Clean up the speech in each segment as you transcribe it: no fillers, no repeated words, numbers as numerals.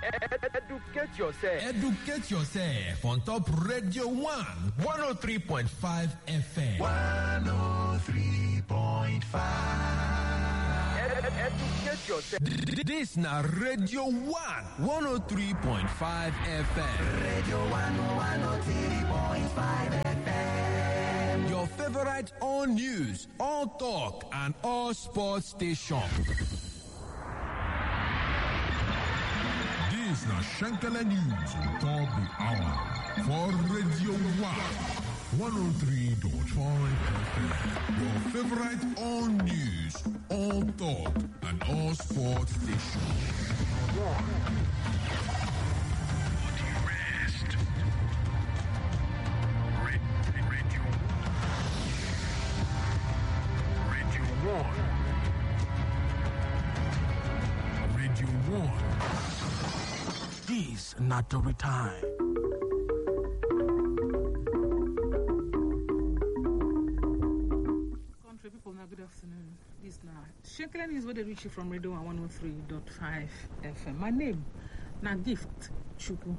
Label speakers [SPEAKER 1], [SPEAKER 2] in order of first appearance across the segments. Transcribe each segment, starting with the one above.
[SPEAKER 1] Educate yourself.
[SPEAKER 2] Educate yourself on top Radio 1, 103.5 FM.
[SPEAKER 3] 103.5.
[SPEAKER 1] Educate yourself.
[SPEAKER 2] This na Radio 1, 103.5 FM.
[SPEAKER 3] Radio 1, 103.5 FM.
[SPEAKER 2] Your favorite all news, all talk, and all sports station. This na Shankala News on top the hour for Radio 1, 103.5 FM. Your favorite all news, all talk, and all sports station.
[SPEAKER 4] Radio 1. This not to retire.
[SPEAKER 5] Country people, now good afternoon. This now Shankland is where they reach you from Radio 103.5 FM. My name, na Gift Chuku.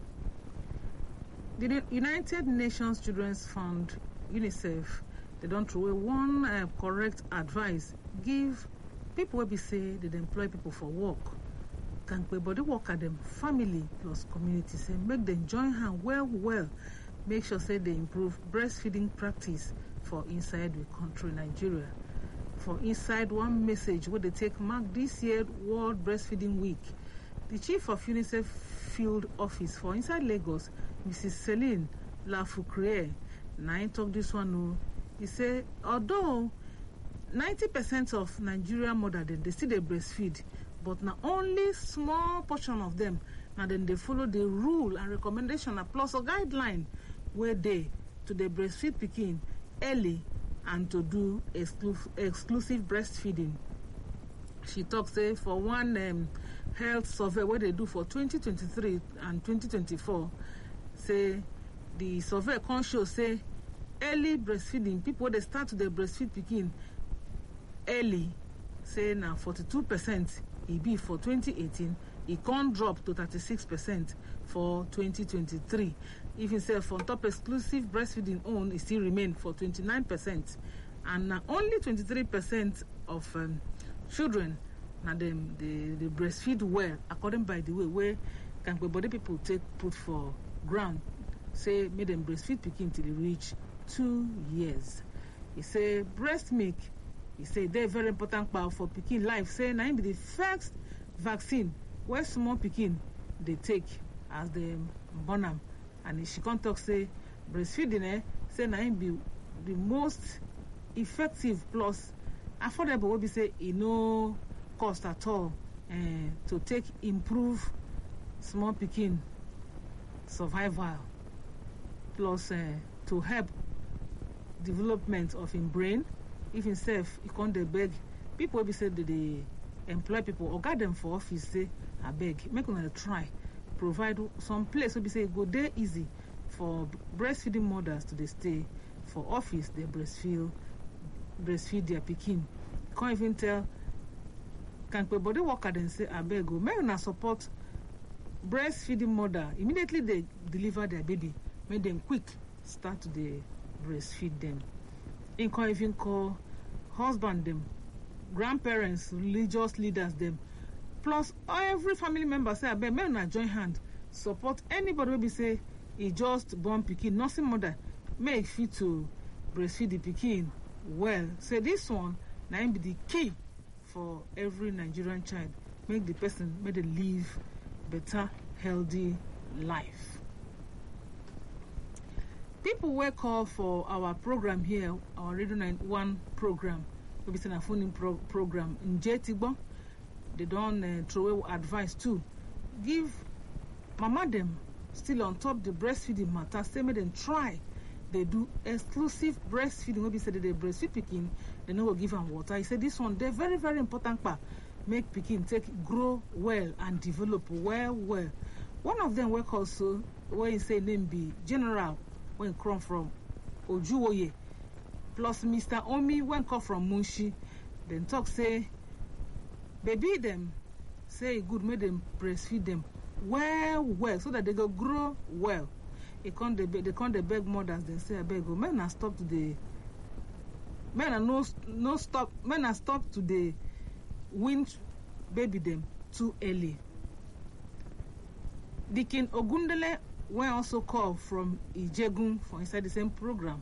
[SPEAKER 5] The United Nations Children's Fund, UNICEF, they don't throw away one correct advice. Give people will be say they employ people for work. Can body work at them, family plus community. Say make them join hand well. Make sure say they improve breastfeeding practice for inside the country, Nigeria. For inside one message where they take mark this year World Breastfeeding Week. The chief of UNICEF field office for inside Lagos, Mrs. Celine Lafoucré, now talk this one. No, he say although 90% of Nigerian mothers they still they breastfeed, but now only small portion of them now then they follow the rule and recommendation plus a guideline where they to the breastfeed pikin early and to do exclusive breastfeeding. She talks say for one health survey where they do for 2023 and 2024, say the survey can show say early breastfeeding people they start to the breastfeed pikin early, say now 42% it be for 2018, it can't drop to 36% for 2023. Even say for top exclusive breastfeeding own, it still remain for 29%, and now only 23% of children now they breastfeed well according by the way where can body people take put for ground. Say make them breastfeed pikin till they reach 2 years. He say breast milk. He say they're very important part for pikin life. Say now be the first vaccine where small pikin they take as they born them. And she can't talk say breastfeeding say now be the most effective plus affordable. What we say it no cost at all to take improve small pikin survival plus to help development of him brain. If himself he can't beg people will be said that they employ people or guide them for office say I beg make them try provide some place will be say go there easy for breastfeeding mothers to they stay for office they breastfeed their pikin. Can't even tell can body worker then say I beg go make them support breastfeeding mother immediately they deliver their baby make them quick start to the breastfeed them. In can even call husband them, grandparents, religious leaders them, plus every family member say I beg may not join hand support anybody will be say he just born pikin nursing mother make fit to breastfeed the pikin well. Say this one now be the key for every Nigerian child. Make the person make them live better, healthy life. People will call for our program here, our Radio 91 program, will be a phone program in Jetibo. They don't throw away advice too. Give mama them still on top the breastfeeding matter. Say make them try. They do exclusive breastfeeding. Will be said they breastfeed pikin. They know will give them water. He said this one they're very very important part. Make pikin grow well and develop well. One of them work also where he say name be General. When come from Ojuwoye, plus Mr. Omi when come from Munshi, then talk say baby them say good make them breastfeed them well so that they go grow well. They can't beg mothers. They say, "Beg, men are stop to the men are stop to the win baby them too early." Dikin Ogundele were also called from Ijegun for inside the same program.